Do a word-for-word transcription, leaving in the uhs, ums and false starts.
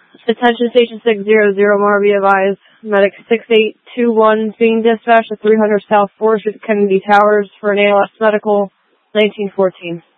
Attention Station six zero zero, more be advised. Medic six eight two one being dispatched to three hundred South fourth Street, Kennedy Towers for an A L S medical, nineteen fourteen.